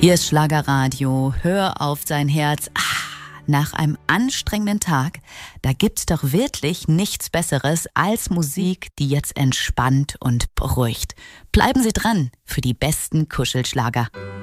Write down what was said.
Hier ist Schlagerradio, hör auf sein Herz. Nach einem anstrengenden Tag, da gibt's doch wirklich nichts Besseres als Musik, die jetzt entspannt und beruhigt. Bleiben Sie dran für die besten Kuschelschlager.